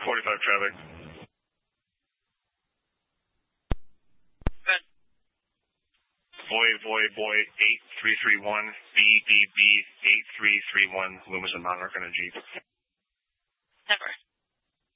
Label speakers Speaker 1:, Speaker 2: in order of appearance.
Speaker 1: 45 traffic.
Speaker 2: Good.
Speaker 1: Boy, 8331, BBB 8331, Loomis and Monarch Energy.
Speaker 2: Never.